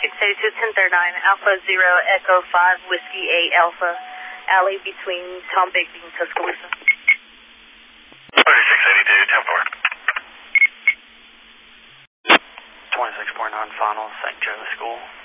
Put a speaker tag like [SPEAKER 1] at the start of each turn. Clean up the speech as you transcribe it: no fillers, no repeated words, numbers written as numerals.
[SPEAKER 1] 682-1039, Alpha 0 Echo 5 Whiskey 8 Alpha, alley between Tom Bigby and Tuscaloosa.
[SPEAKER 2] 3682, 10-4. 26.9 final, St. Joe's School.